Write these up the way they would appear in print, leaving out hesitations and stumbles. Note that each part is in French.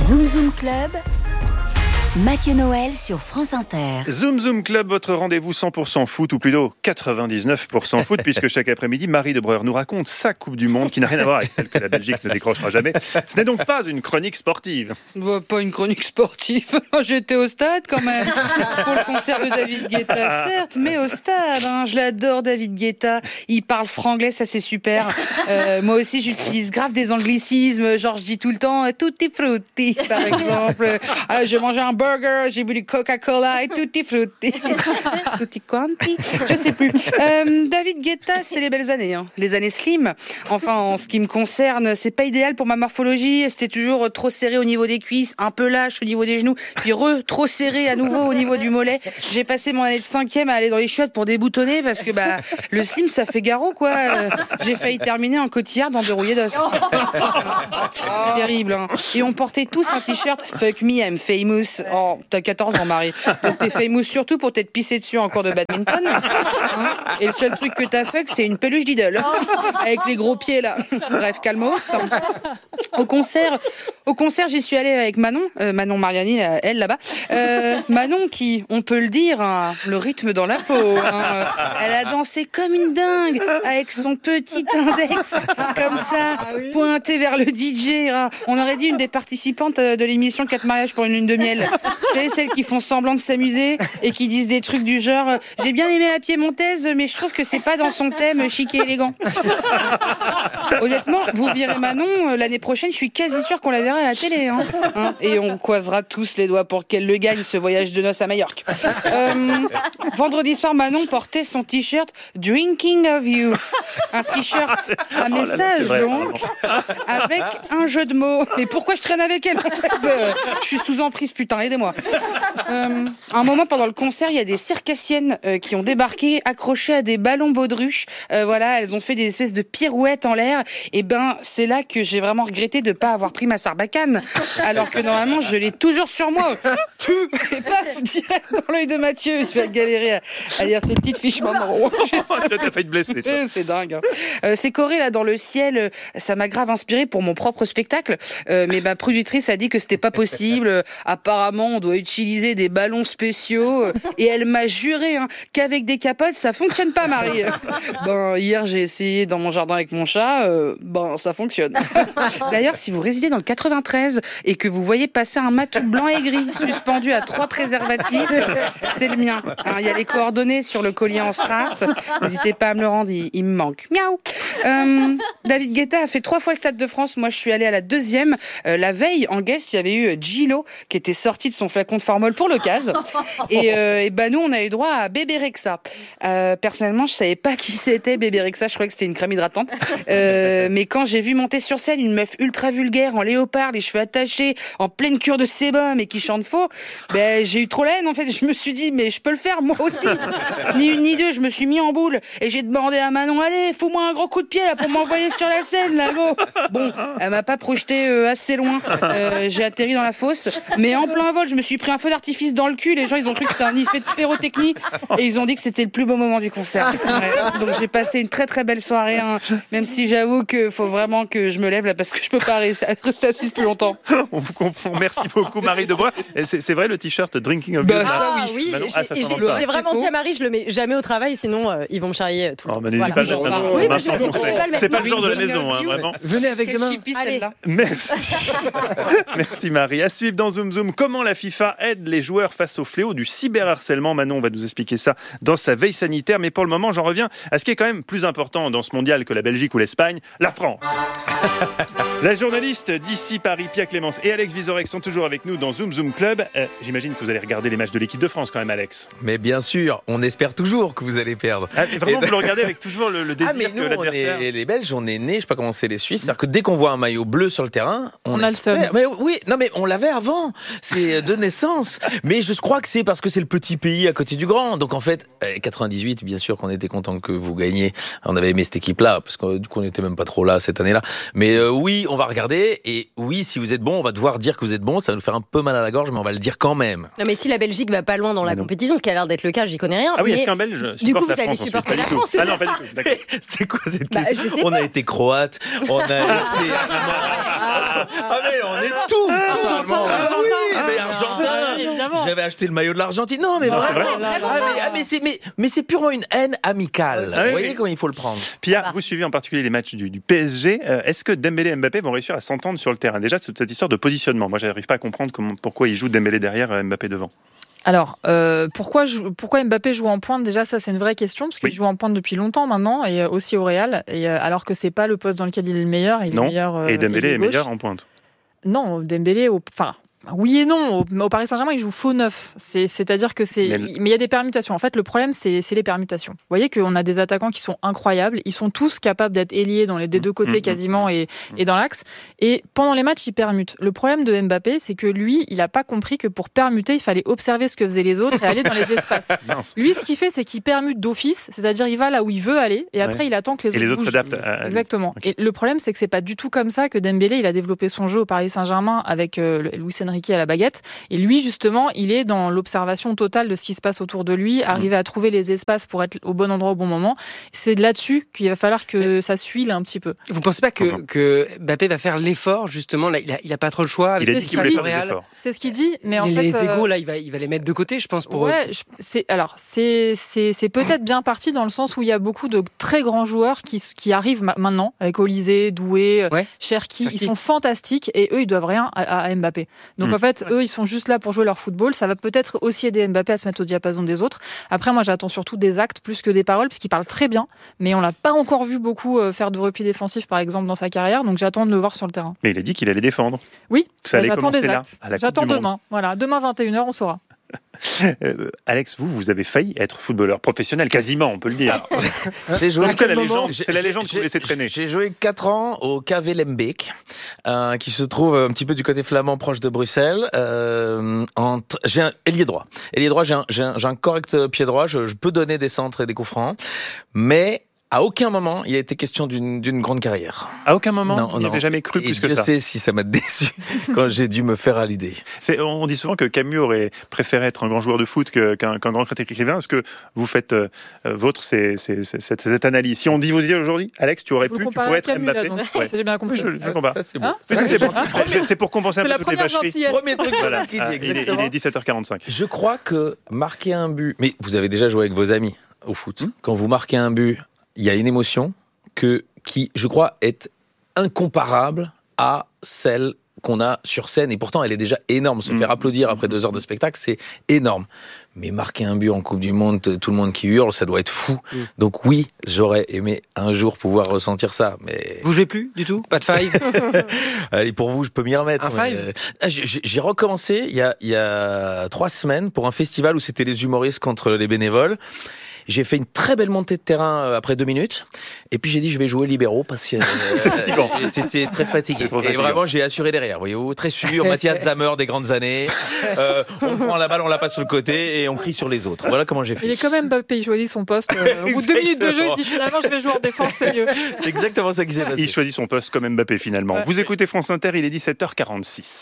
Zoom Zoom Club, Mathieu Noël sur France Inter. Zoom Zoom Club, votre rendez-vous 100% foot, ou plutôt 99% foot, puisque chaque après-midi, Marie de Breuer nous raconte sa Coupe du Monde, qui n'a rien à voir avec celle que la Belgique ne décrochera jamais. Ce n'est donc pas une chronique sportive. Pas une chronique sportive. J'étais au stade quand même, pour le concert de David Guetta, certes, mais au stade. Je l'adore, David Guetta. Il parle franglais, ça c'est super. Moi aussi, j'utilise grave des anglicismes. Genre, je dis tout le temps tutti frutti, par exemple. Je mangeais un burger, j'ai bu du Coca-Cola et tutti frutti. Tutti quanti, je sais plus. David Guetta, c'est les belles années, les années slim. Enfin, en ce qui me concerne, c'est pas idéal pour ma morphologie. C'était toujours trop serré au niveau des cuisses, un peu lâche au niveau des genoux, puis trop serré à nouveau au niveau du mollet. J'ai passé mon année de 5e à aller dans les chiottes pour déboutonner parce que le slim, ça fait garrot, quoi. J'ai failli terminer en cotillard dans 2 rouillés d'os. Terrible, Et on portait tous un t-shirt Fuck me, I'm famous. Oh, t'as 14 ans, Marie. Donc t'es famous surtout pour t'être pissé dessus en cours de badminton. Et le seul truc que t'as fuck, c'est une peluche d'idole. Avec les gros pieds, là. Bref, calmos. Au concert, j'y suis allée avec Manon Mariani, elle, là-bas. Manon qui, on peut le dire, le rythme dans la peau. Elle a dansé comme une dingue, avec son petit index, comme ça, pointé vers le DJ. On aurait dit une des participantes de l'émission 4 mariages pour une lune de miel. C'est celles qui font semblant de s'amuser et qui disent des trucs du genre j'ai bien aimé la piémontaise, mais je trouve que c'est pas dans son thème chic et élégant. Honnêtement, vous virez Manon, l'année prochaine, je suis quasi sûre qu'on la verra à la télé. Et on croisera tous les doigts pour qu'elle le gagne, ce voyage de noces à Majorque. Vendredi soir, Manon portait son t-shirt Drinking of You. Un t-shirt à message, donc, avec un jeu de mots. Mais pourquoi je traîne avec elle, en fait je suis sous emprise, putain, aidez-moi. À un moment, pendant le concert, il y a des circassiennes qui ont débarqué, accrochées à des ballons baudruches. Elles ont fait des espèces de pirouettes en l'air. Et c'est là que j'ai vraiment regretté de ne pas avoir pris ma sarbacane. Alors que normalement, je l'ai toujours sur moi. Et paf, direct dans l'œil de Mathieu. Je vais galérer à lire tes petites fiches maintenant. Tu as failli te blesser, toi. C'est dingue. Ces chorés là dans le ciel, ça m'a grave inspiré pour mon propre spectacle. Mais ma productrice a dit que c'était pas possible. Apparemment, on doit utiliser des ballons spéciaux. Et elle m'a juré qu'avec des capotes, ça fonctionne pas, Marie. Hier, j'ai essayé dans mon jardin avec mon chat. Ça fonctionne. D'ailleurs, si vous résidez dans le 93 et que vous voyez passer un matou blanc et gris suspendu à 3 préservatifs, c'est le mien. Il y a les coordonnées sur le collier en strass. N'hésitez pas à me le rendre, il me manque. Miaou. David Guetta a fait 3 fois le Stade de France. Moi, je suis allée à la 2e. La veille, en guest, il y avait eu Gilo qui était sorti de son flacon de formol pour l'occasion. Et nous, on a eu droit à Bébé Rexha. Personnellement, je savais pas qui c'était Bébé Rexha. Je croyais que c'était une crème hydratante. Mais quand j'ai vu monter sur scène une meuf ultra vulgaire en léopard, les cheveux attachés, en pleine cure de sébum et qui chante faux, j'ai eu trop la haine en fait. Je me suis dit mais je peux le faire moi aussi. Ni une ni deux, je me suis mis en boule et j'ai demandé à Manon allez, fous-moi un gros coup de pied là pour m'envoyer sur la scène là go. Bon, elle m'a pas projeté assez loin. J'ai atterri dans la fosse, mais en plein vol, je me suis pris un feu d'artifice dans le cul. Les gens ils ont cru que c'était un effet de spyrotechnie et ils ont dit que c'était le plus beau moment du concert. Donc j'ai passé une très très belle soirée, même si j'avoue qu'il faut vraiment que je me lève là parce que je peux pas rester assise plus longtemps. On vous comprend. Merci beaucoup, Marie de Breuer. C'est vrai le t-shirt Drinking of You? Oui. Manon, J'ai vraiment dit à Marie, je le mets jamais au travail, sinon ils vont me charrier tout le temps. N'hésite pas à le mettre maintenant. Oui, C'est pas le genre de la maison, vraiment. Venez avec demain. Celle-là. Merci Marie. À suivre dans Zoom Zoom, comment la FIFA aide les joueurs face au fléau du cyberharcèlement. Manon va nous expliquer ça dans sa veille sanitaire. Mais pour le moment, j'en reviens à ce qui est quand même plus important dans ce mondial que la Belgique ou l'Espagne, la France. La journaliste d'ici Paris, Pia Clémence et Alex Vizorek sont toujours avec nous dans Zoom Zoom Club. J'imagine que vous allez regarder les matchs de l'équipe de France quand même, Alex. Mais bien sûr, on espère toujours que vous allez perdre. Vraiment, vous le regardez avec toujours le désir que l'adversaire... Les Belges, on est nés, je sais pas comment c'est les Suisses, c'est-à-dire que dès qu'on voit un maillot bleu sur le terrain, on a le seum. Mais oui, non mais on l'avait avant, c'est de naissance. Mais je crois que c'est parce que c'est le petit pays à côté du grand. Donc en fait, 98, bien sûr qu'on était content que vous gagniez. On avait aimé cette équipe-là, parce que du coup on n'était même pas trop là cette année-là. Mais oui, on va regarder, et oui, si vous êtes bon, on va devoir dire que vous êtes bon, ça va nous faire un peu mal à la gorge, mais on va le dire quand même. Non mais si la Belgique va pas loin dans la compétition, ce qui a l'air d'être le cas, j'y connais rien. Ah oui, est-ce qu'un Belge du coup, supporte vous la allez France supporter la France. Ah non, pas du tout, d'accord. C'est quoi cette question? Je sais on pas. a été croate, on a été... mais on est tout Argentin. J'avais acheté le maillot de l'Argentine. Non, mais vraiment. Mais c'est purement une haine amicale. Vous voyez comment il faut le prendre. Pia, vous suivez en particulier les matchs du PSG. Est-ce que Dembélé et Mbappé vont réussir à s'entendre sur le terrain? Déjà, cette histoire de positionnement. Moi, j'arrive pas à comprendre pourquoi il joue Dembélé derrière, Mbappé devant. Alors, pourquoi Mbappé joue en pointe? Déjà, ça, c'est une vraie question, parce qu'il joue en pointe depuis longtemps maintenant, et aussi au Real, alors que c'est pas le poste dans lequel il est le meilleur. Et Dembélé est meilleur en pointe. Non, Dembélé, oui et non. Au Paris Saint-Germain, il joue faux neuf. C'est-à-dire que mais il y a des permutations. En fait, le problème, c'est les permutations. Vous voyez qu'on a des attaquants qui sont incroyables. Ils sont tous capables d'être ailiers des deux côtés quasiment et dans l'axe. Et pendant les matchs, ils permutent. Le problème de Mbappé, c'est que lui, il n'a pas compris que pour permuter, il fallait observer ce que faisaient les autres et aller dans les espaces. Lui, ce qu'il fait, c'est qu'il permute d'office. C'est-à-dire, il va là où il veut aller et après, il attend que les autres s'adaptent. Exactement. Okay. Et le problème, c'est que c'est pas du tout comme ça que Dembélé, il a développé son jeu au Paris Saint-Germain avec Luis Enrique à la baguette. Et lui, justement, il est dans l'observation totale de ce qui se passe autour de lui, arriver à trouver les espaces pour être au bon endroit au bon moment. C'est de là-dessus qu'il va falloir que ça suile un petit peu. Vous ne pensez pas que Mbappé va faire l'effort, justement? Là, il n'a pas trop le choix. Il a dit qu'il voulait faire des efforts. C'est ce qu'il dit, mais en fait... Les égos, là, il va les mettre de côté, je pense, pour eux. C'est peut-être bien parti dans le sens où il y a beaucoup de très grands joueurs qui arrivent maintenant, avec Olysée, Doué, Cherki. Ils sont fantastiques et eux, ils doivent rien à Mbappé. Donc en fait, eux, ils sont juste là pour jouer leur football. Ça va peut-être aussi aider Mbappé à se mettre au diapason des autres. Après, moi, j'attends surtout des actes plus que des paroles, parce qu'il parle très bien, mais on l'a pas encore vu beaucoup faire de repli défensif, par exemple, dans sa carrière. Donc j'attends de le voir sur le terrain. Mais il a dit qu'il allait défendre. Oui, que ça allait commencer là, à la Coupe J'attends du Monde. demain. Voilà, demain 21h, on saura. Alex, vous avez failli être footballeur professionnel, quasiment, on peut le dire. J'ai joué c'est la légende que vous laissez traîner. J'ai joué 4 ans au KV Lembeek, qui se trouve un petit peu du côté flamand, proche de Bruxelles. J'ai un ailier droit. J'ai un correct pied droit. Je peux donner des centres et des coups francs, mais à aucun moment, il a été question d'une grande carrière. À aucun moment, il n'y avait jamais cru plus que ça. Je sais si ça m'a déçu quand j'ai dû me faire à l'idée. On dit souvent que Camus aurait préféré être un grand joueur de foot qu'un grand critique écrivain. Est-ce que vous faites cette analyse? Si on dit vous y aujourd'hui, Alex, tu pourrais être Mbappé. J'ai bien compris. Ça, c'est bon. C'est pour compenser un peu toutes les vacheries. Premier truc, voilà. Il est 17h45. Je crois que marquer un but... Mais vous avez déjà joué avec vos amis au foot. Quand vous marquez un but, il y a une émotion qui, je crois, est incomparable à celle qu'on a sur scène. Et pourtant, elle est déjà énorme. Se faire applaudir après 2 heures de spectacle, c'est énorme. Mais marquer un but en Coupe du Monde, tout le monde qui hurle, ça doit être fou. Donc oui, j'aurais aimé un jour pouvoir ressentir ça. Mais... Vous jouez plus du tout? Pas de five? Allez, pour vous, je peux m'y remettre. Un five? J'ai recommencé il y a 3 semaines pour un festival où c'était les humoristes contre les bénévoles. J'ai fait une très belle montée de terrain après 2 minutes. Et puis j'ai dit, je vais jouer libéraux parce que c'est fatigant. C'était très fatigué. Et vraiment, j'ai assuré derrière. Voyez-vous, très sûr. Mathias Zammer des grandes années. On prend la balle, on la passe sur le côté et on crie sur les autres. Voilà comment j'ai fait. Il est quand même Mbappé, il choisit son poste. Au bout de 2 minutes de jeu, il dit finalement, je vais jouer en défense, c'est mieux. C'est exactement ça qui s'est passé. Il choisit son poste comme Mbappé finalement. Vous écoutez France Inter, il est 17h46.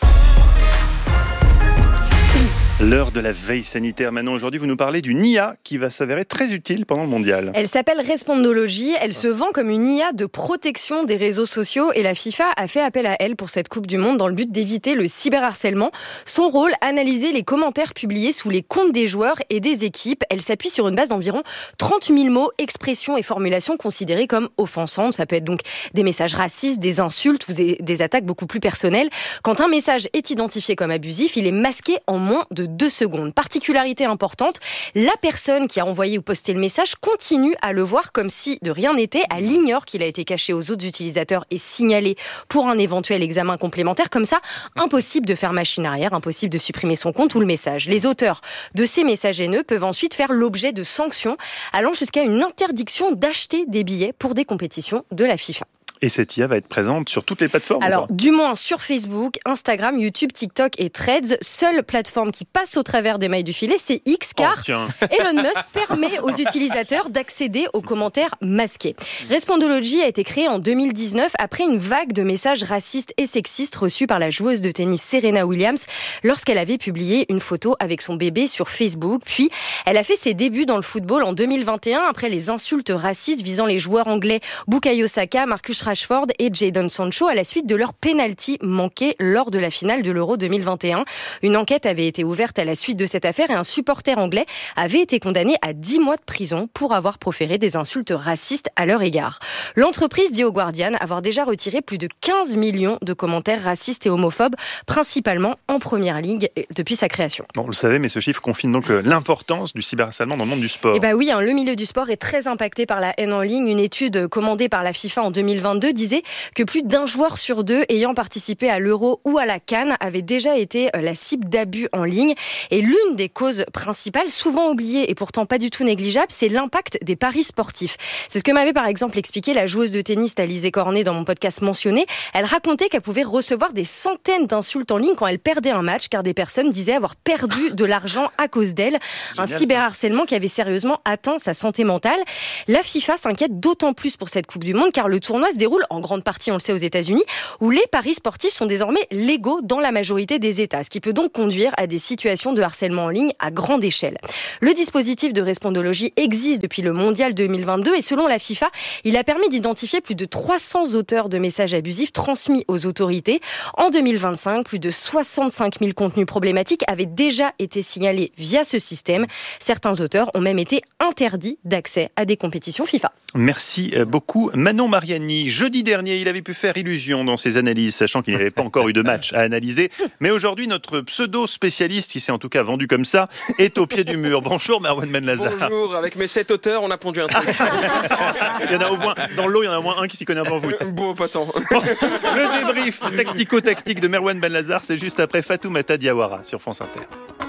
L'heure de la veille sanitaire. Maintenant, aujourd'hui, vous nous parlez d'une IA qui va s'avérer très utile pendant le mondial. Elle s'appelle Respondology. Elle se vend comme une IA de protection des réseaux sociaux et la FIFA a fait appel à elle pour cette Coupe du Monde dans le but d'éviter le cyberharcèlement. Son rôle, analyser les commentaires publiés sous les comptes des joueurs et des équipes. Elle s'appuie sur une base d'environ 30 000 mots, expressions et formulations considérées comme offensantes. Ça peut être donc des messages racistes, des insultes ou des attaques beaucoup plus personnelles. Quand un message est identifié comme abusif, il est masqué en moins de 2 secondes. Particularité importante, la personne qui a envoyé ou posté le message continue à le voir comme si de rien n'était. Elle ignore qu'il a été caché aux autres utilisateurs et signalé pour un éventuel examen complémentaire. Comme ça, impossible de faire machine arrière, impossible de supprimer son compte ou le message. Les auteurs de ces messages haineux peuvent ensuite faire l'objet de sanctions allant jusqu'à une interdiction d'acheter des billets pour des compétitions de la FIFA. Et cette IA va être présente sur toutes les plateformes? Alors, du moins sur Facebook, Instagram, YouTube, TikTok et Threads. Seule plateforme qui passe au travers des mailles du filet, c'est X, car Elon Musk permet aux utilisateurs d'accéder aux commentaires masqués. Respondology a été créée en 2019 après une vague de messages racistes et sexistes reçus par la joueuse de tennis Serena Williams lorsqu'elle avait publié une photo avec son bébé sur Facebook. Puis, elle a fait ses débuts dans le football en 2021 après les insultes racistes visant les joueurs anglais Bukayo Saka, Marcus Rashford et Jadon Sancho à la suite de leur penalty manqué lors de la finale de l'Euro 2021. Une enquête avait été ouverte à la suite de cette affaire et un supporter anglais avait été condamné à 10 mois de prison pour avoir proféré des insultes racistes à leur égard. L'entreprise dit au Guardian avoir déjà retiré plus de 15 millions de commentaires racistes et homophobes, principalement en première ligue depuis sa création. Bon, vous le savez, mais ce chiffre confirme donc l'importance du cyberharcèlement dans le monde du sport. Eh ben oui, le milieu du sport est très impacté par la haine en ligne. Une étude commandée par la FIFA en 2022 disait que plus d'un joueur sur deux ayant participé à l'Euro ou à la CAN avait déjà été la cible d'abus en ligne. Et l'une des causes principales, souvent oubliée et pourtant pas du tout négligeable, c'est l'impact des paris sportifs. C'est ce que m'avait par exemple expliqué la joueuse de tennis Alizé Cornet dans mon podcast mentionné. Elle racontait qu'elle pouvait recevoir des centaines d'insultes en ligne quand elle perdait un match, car des personnes disaient avoir perdu de l'argent à cause d'elle. Un cyberharcèlement qui avait sérieusement atteint sa santé mentale. La FIFA s'inquiète d'autant plus pour cette Coupe du Monde car le tournoi se déroule en grande partie, on le sait, aux États-Unis, où les paris sportifs sont désormais légaux dans la majorité des États, ce qui peut donc conduire à des situations de harcèlement en ligne à grande échelle. Le dispositif de respondologie existe depuis le Mondial 2022 et selon la FIFA, il a permis d'identifier plus de 300 auteurs de messages abusifs transmis aux autorités. En 2025, plus de 65 000 contenus problématiques avaient déjà été signalés via ce système. Certains auteurs ont même été interdits d'accès à des compétitions FIFA. Merci beaucoup Manon Mariani. Jeudi dernier, il avait pu faire illusion dans ses analyses, sachant qu'il n'y avait pas encore eu de match à analyser. Mais aujourd'hui, notre pseudo-spécialiste, qui s'est en tout cas vendu comme ça, est au pied du mur. Bonjour Merwan Benlazar. Bonjour, avec mes 7 auteurs, on a pondu un truc. Il y en a au moins, dans l'eau, il y en a au moins un qui s'y connaît un peu en foot. Bon, pas tant. Le débrief tactico-tactique de Merwan Benlazar, c'est juste après Fatoumata Diawara sur France Inter.